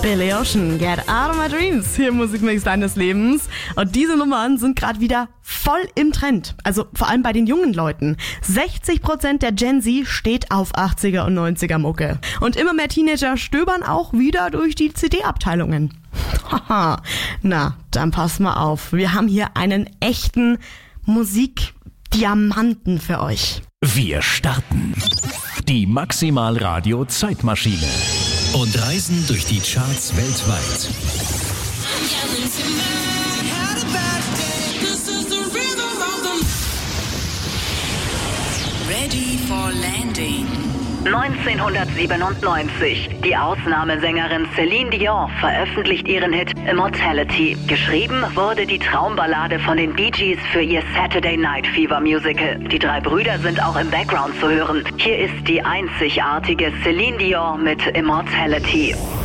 Billy Ocean, Get Out of My Dreams, hier im Musikmix deines Lebens. Und diese Nummern sind gerade wieder voll im Trend. Also vor allem bei den jungen Leuten. 60% der Gen Z steht auf 80er und 90er Mucke. Und immer mehr Teenager stöbern auch wieder durch die CD-Abteilungen. Haha, na, dann pass mal auf. Wir haben hier einen echten Musikdiamanten für euch. Wir starten die Maximal Radio Zeitmaschine und reisen durch die Charts weltweit. Ready for Landing. 1997. Die Ausnahmesängerin Celine Dion veröffentlicht ihren Hit Immortality. Geschrieben wurde die Traumballade von den Bee Gees für ihr Saturday Night Fever Musical. Die drei Brüder sind auch im Background zu hören. Hier ist die einzigartige Celine Dion mit Immortality.